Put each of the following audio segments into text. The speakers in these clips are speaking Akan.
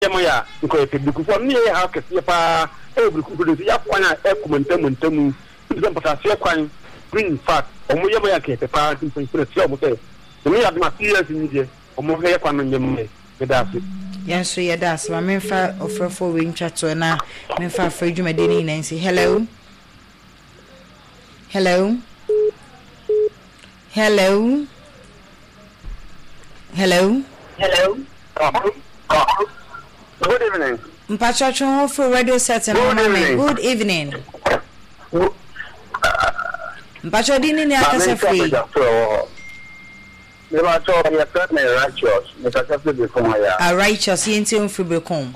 Yamaya, because the near how can see pa every good Yapana, Ekumentum, the Patasia Quine, green fat, or Moyamaya, the parent in the we have my serious in India, or more Yapan and Yamay, that's it. Yes, so yeah, that's my main fat of 4 wing chat so now, main fat for you, Medini Nancy. Hello. Hello. Hello. Hello. Hello. Good evening. Mpachacho for radio set and good evening. Mpacho dini ni akase free. Never saw your partner righteous. Righteous yenti on free become.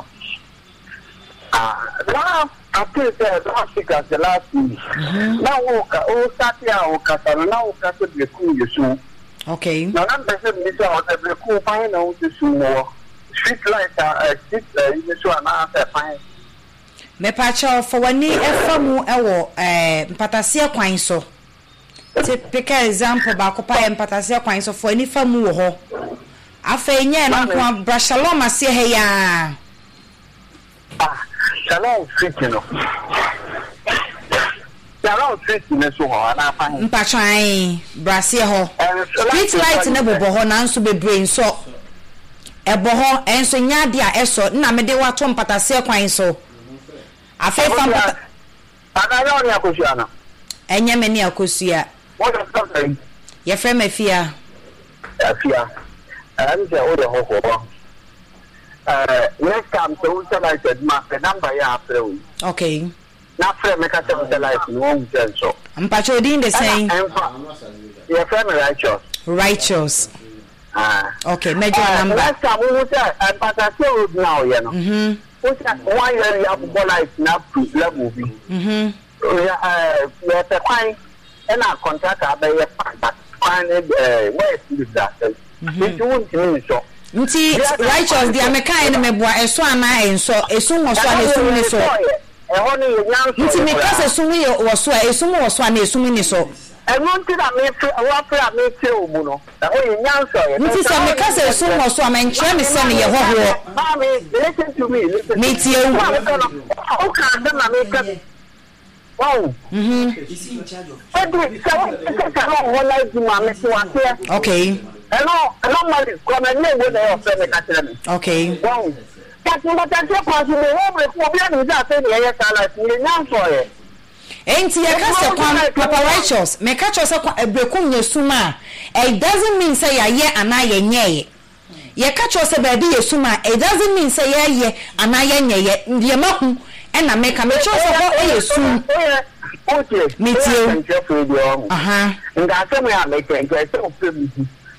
Now after last week as the last week. Now start here now the cool you soon. Okay. Now I'm person out the cool fine out the soon. Street light street this one after fine. Me pacho for wani efamu ewo mpatasia kwan so. Take example ba ko pa mpatasia kwan so for any famu wo ho. Afa nye no kwa brashalom ase he ya. Shalom street no. Shalom street no so ho na fa. Mpacho ai brasie ho. Street light na bobo ho na nso bebre so. Ebo ho enso nya dia eso na me de wato mpatasia kwan so. Afa fa ana yo ni akosua na. Enye me ni akosua. What is something? Your friend Mafia. Afia. And the other ho. Next time so selected my number ya after. Okay. Na friend make us like no so. Mpacho din the same. Your friend righteous. Righteous. Okay, major number. Next time we will say Patasia now, you know. Why you have go like na level be. Yeah, fine. And our contract are very fine. Where is that? It won't mean so. Nti righteous the American na meboa eso ana enso eso mo so ana eso ni so. Nti me kase so we wo so eso mo so ana eso ni so. Nti da me wa pra me te omu no. O ye nyanso ye. Nti se me kase eso mo so ama nkyere me se ne ye hoho. Mama, listen to me. Me tie u. O ka da na me ka. Wow. Is he in charge of? Okay. Hello, normally, come and live with your friend Academy. Okay. Wow. That's what I say, possible. Over that thing, yes, I like you now for it. Ain't you a Papa Righteous? Make a choice of a brekum suma. It doesn't mean say a ye and I ye. Ye catch us a baby suma. It doesn't mean say ye and I ye. The amount and I make a choice of a soon. Okay. Me too. And that's why I make it.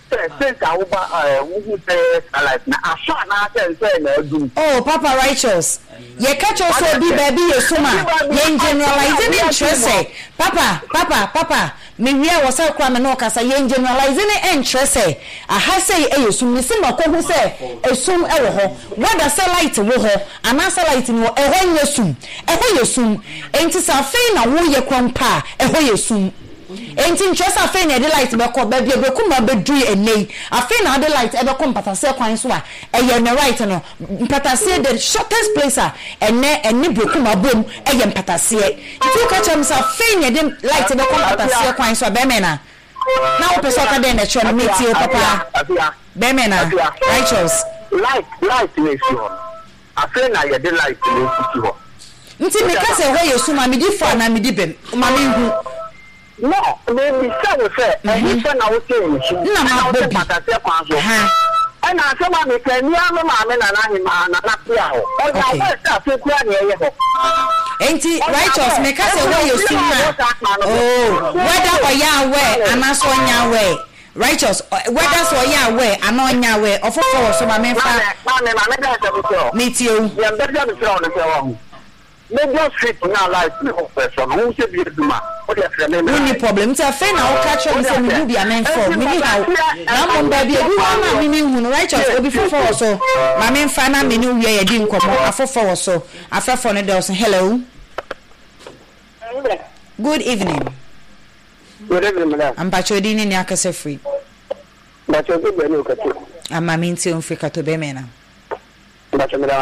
Oh, Papa Righteous. Ye catch us be baby suma. Ye generalizing interest. Papa. Me we was a crime no kasa ye generalizing interest. I have say e sum ni sima ko hu say e sum e wo ho. Whether say light wo ho, anasa light no e ho yesum. E ho yesum. Enti sa fe na wo ye kwampa e ho yesum. Enti interest afen na the light be ko ba bi kuma be dui enei afen na the light e be ko mpatase kwan so a e ye na right no mpatase the shortest place a ene bekuma bom e ye mpatase enti ka cham sa afen na the light be ko mpatase kwan so be me na wo pese ka den na che no meti o papa be me na righteous light we sure afen na ye the light we sure nti me ka se ho ye suma me di fo na me di bem ma me hu. No, maybe say, and I would say, no, and I said, I can near mamma and ain't it righteous? Make us away your sooner. Oh, whether or Yahweh, and that's on Yahweh. Righteous, whether so Yahweh, and on Yahweh, or for so my man, meet you. Maybe street now like no person who should be do ma. No problem. To offend our catch on some be a man for me how. Now baby who na me hu righteous obi for so. My men final me new year din komo afo for so. After for no dos. Hello. Good evening. Good evening, madam. I'm Bachodi ni akase free. Bachodi be no kato. Ama minti on free kato be me na. But we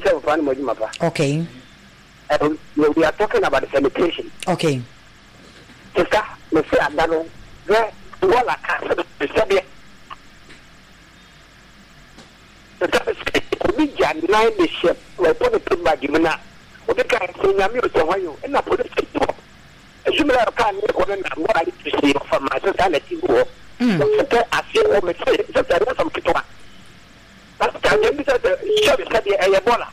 are talking about the sanitation. Okay. Sister, me say adano, where wala ka sabi. We jan nine the ship. We put it in Bagimana. We can say Yami to Hayo and I put it to similar can what I need to see from my society. I feel me say just I want some kitwa. That's the shop is a Ebola.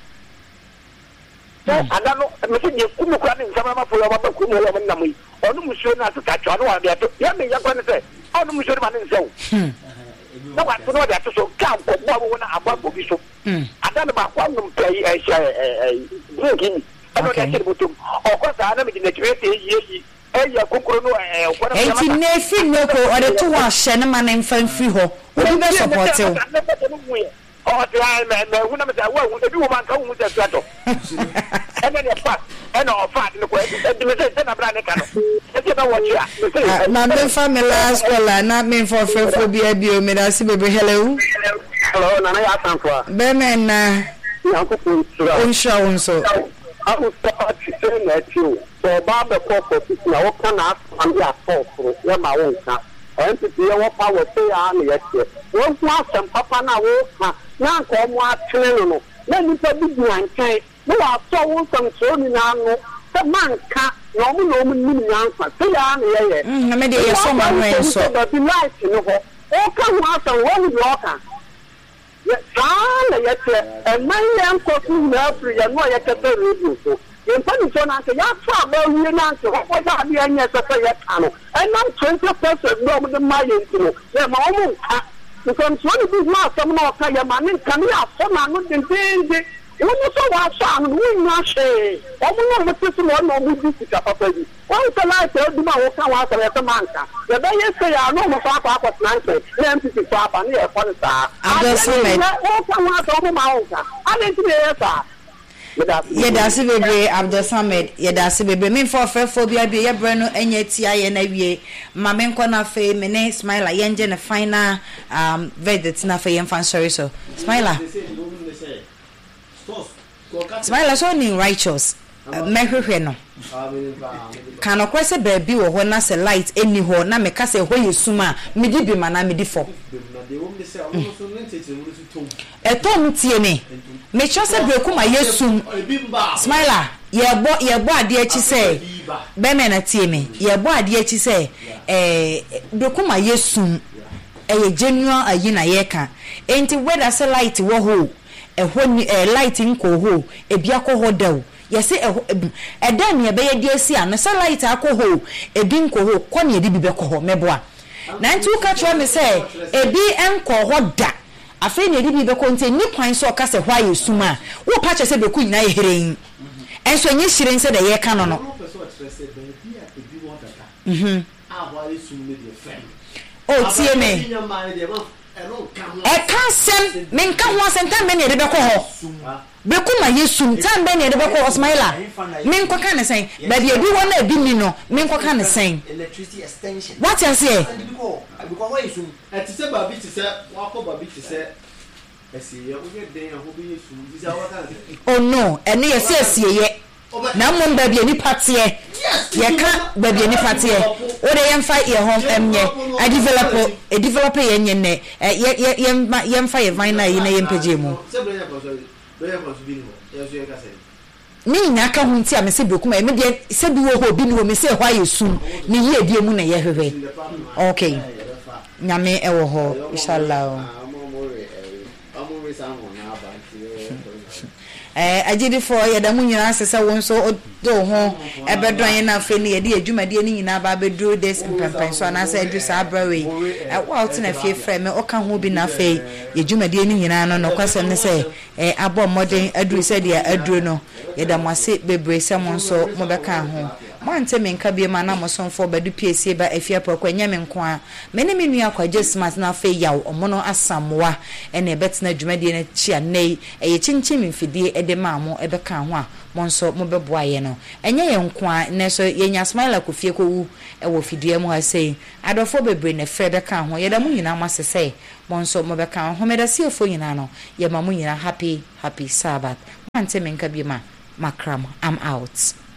I don't know, I'm saying you couldn't come in some of your Kumu. Or no, monsieur, not to catch on one. Yami, you're going to say, oh, no, monsieur, man, so. No one to know that to so count for one above the bishop. I don't know about one play a drinking. I don't get to. Of course, I don't in the 20 years. And your Kukuno, and no or the 2 hours, Shannon and Fan Freeho. What you support you? Oh, I'm a woman that won't do one come with a strato. And then a fat and all fat in the way. And you say, I'm not a canoe. You know what you are. Not the family last scholar, not mean for phobia, Medasi, baby. Hello. Hello, Nana Yasanqua. Bemen, unsure, so. I was saying that you. So, Bob, the corporate, now can ask on the assault for my own car. And to be our power, say, I'm yet. One plus and Papa now, now come what children. Then you said, big one say, no, I saw some showing now. The man can't, no, meaning answer. Say, I'm here. I made it so much, so that the light, you know, all come out and one walker. Yes, and my young person, nursery, and what I can do. In Panison, I say, that's how you answer. What are the answers of your tunnel? And now 20% no with the money. They're almost because one of these last some more Kaya man can be out for man with the thing. You know, so I saw we not say. I don't know what this one or with this papa. Once a life, I'll do my work out of the manka. The day you say, I know my papa was 90, then to papa near Polista. I just say, I didn't say, Yedasi bebe Abdul Samad yedasi bebe min for phobia be ye brano enye tia ye na wie ma men kona fe me ne Smiler yenje ne final verdict na fe yemfa sorry so Smiler so ni righteous mehwehwe no kan okwese baby wo ho na se light eni ho na me ka se ho yesuma me di bi mana me di fo eto tie me me chose breku ma yesum Smiler ye bo ade achi se be me na tie me ye bo ade achi se breku ma yesum ye genuine ayi na ye ka enti whether se light wo ho light nko ho ebia ko ho daw yesi edan ye be ye die si an se light akoho ebi nko ho ko ne edi bi be ko ho meboa na nti uka tro me se ebi enko ho da afi ne edi bi be ko nti ni kwan so ka se hwa ye suma wo pa che se be ku nyina ye herein enso nyi shiren se de ye ka no no o tie me e kan sem men ka ho asenta me ne de be ko ho Bekuma yesum tambe ne de beko Smiler min kwa kan sen ba de bi wona abi ni no min kwa kan sen electricity extension what you say because why yesum et se ba bi ti se wa ko ba bi ti se esi ye o ge den ho bi yesum bi sa wa kan oh no ene ye se asiye na mo ba bi ani patie ye ka ba bi ani patie o de yemfa ye hom emye a develop ye nyene yemfa ye vina ye na yempeje mu ni nyaka hu nti amese bekuma eme de se bi wo ho bi ni wo me se hwa yesum ni ye die mu na ye hwehwe okay nyame ewo ho inshallah ajidi for ye da mu nyina asese won so do ho ebedon ye na fe ni ye de adwumade ni nyina ba beduro this mpempen so na say adu sa brawe wa out na fie frɛ me oka ho bi na fe ye adwumade ni nyina no no kwasem ne say abo modern adu se de aduro no ye da mo ase bebre se mo so mo beka ho mante me nka bia ma na mosonfo badu piesie ba afia pa kwa nyame nko a me ne me nua kwa Jesmas na fa yaw omono asamwa ene betena dwumade na chia nei eye chinchim mfidie ede maamo ebeka ho a monso mo beboa ye no enye ye nko a ne so ye nya smile kofie kowu ewo fidie mu asei adofo bebre ne fre beka ho ye da mu nyina masese monso mo beka ho medase efo nyina no ye ma mu nyina happy Sabbath mante me nka bia ma makram I'm out.